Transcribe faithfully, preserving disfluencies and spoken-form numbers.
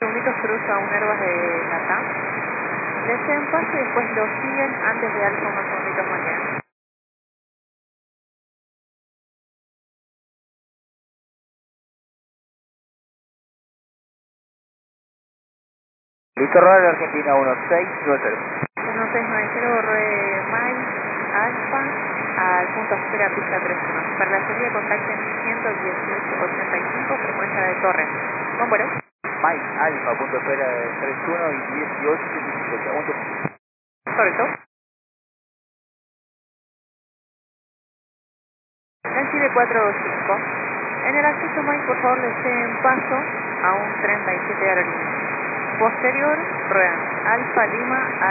segunditos cruza un Airbus de Latam. Le hacen paso y después lo siguen antes de Alfa unos segunditos más bien. Listo, Royal Argentina uno seis nueve cero. uno seis nueve cero, Rue Mike Alfa al punto espera pista treinta y uno. Para la salida contacten ciento dieciocho ochenta y cinco, frecuencia de torre. Buen vuelo. Mike Alfa, punto espera treinta y uno y dieciocho setenta y cinco. Aguanto. Correcto. En Chile cuatro cinco. En el acceso Mike, por favor, le den paso a un treinta y siete aerolínea. Posterior, ruedan Alfa Lima.